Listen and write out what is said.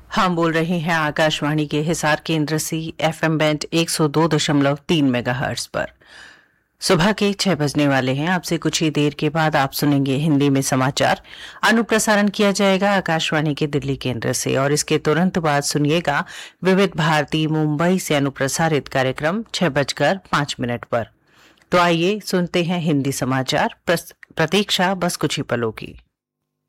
हम बोल रहे हैं आकाशवाणी के हिसार केंद्र से एफएम बैंड 102.3 मेगाहर्ट्ज पर। सुबह के 6 बजने वाले हैं। आपसे कुछ ही देर के बाद आप सुनेंगे हिंदी में समाचार। अनुप्रसारण किया जाएगा आकाशवाणी के दिल्ली केंद्र से और इसके तुरंत बाद सुनिएगा विविध भारती मुंबई से अनुप्रसारित कार्यक्रम 6:05 पर। तो आइए सुनते हैं हिंदी समाचार। प्रतीक्षा बस कुछ ही पलों की।